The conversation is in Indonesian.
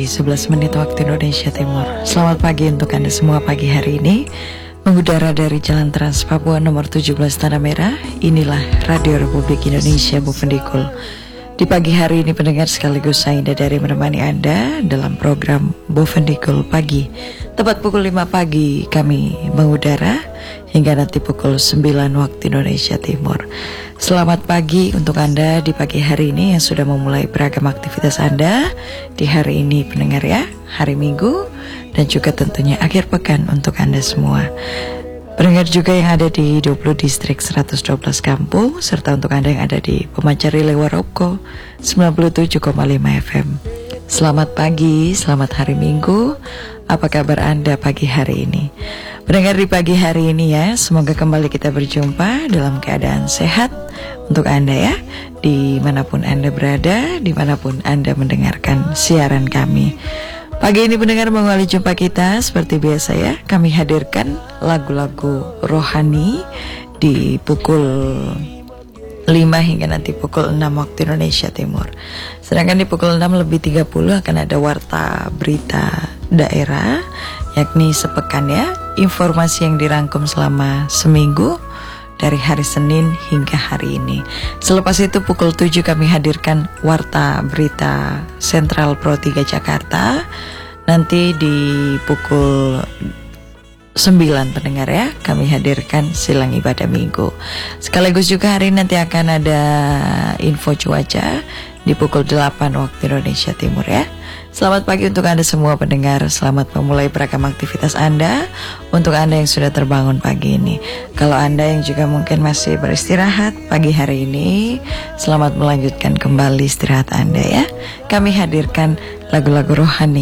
11 menit waktu Indonesia Timur. Selamat pagi untuk Anda semua pagi hari ini. Mengudara dari Jalan Trans Papua nomor 17 Tanah Merah. Inilah Radio Republik Indonesia Bufendikul. Di pagi hari ini pendengar sekaligus saya Indah dari menemani Anda dalam program Bufendikul Pagi. Tepat pukul 5 pagi kami mengudara hingga nanti pukul 9 waktu Indonesia Timur. Selamat pagi untuk Anda di pagi hari ini yang sudah memulai beragam aktivitas Anda di hari ini pendengar ya, hari Minggu dan juga tentunya akhir pekan untuk Anda semua. Pendengar juga yang ada di 20 distrik 112 kampung serta untuk Anda yang ada di pemancar relay Waroko 97,5 FM. Selamat pagi, selamat hari Minggu. Apa kabar Anda pagi hari ini? Pendengar di pagi hari ini ya, semoga kembali kita berjumpa dalam keadaan sehat untuk Anda ya, dimanapun Anda berada, dimanapun Anda mendengarkan siaran kami. Pagi ini pendengar mengawali jumpa kita seperti biasa ya, kami hadirkan lagu-lagu rohani di pukul 5 hingga nanti pukul 6 waktu Indonesia Timur. Sedangkan di pukul 6:30 akan ada warta berita daerah, yakni sepekan ya, informasi yang dirangkum selama seminggu dari hari Senin hingga hari ini. Selepas itu pukul 7 kami hadirkan warta berita Sentral Pro 3 Jakarta. Nanti di pukul 9 pendengar ya, kami hadirkan silang ibadah minggu. Sekaligus juga hari ini nanti akan ada info cuaca di pukul 8 waktu Indonesia Timur ya. Selamat pagi untuk Anda semua pendengar. Selamat memulai beragam aktivitas Anda. Untuk Anda yang sudah terbangun pagi ini, kalau Anda yang juga mungkin masih beristirahat pagi hari ini, selamat melanjutkan kembali istirahat Anda ya. Kami hadirkan lagu-lagu rohani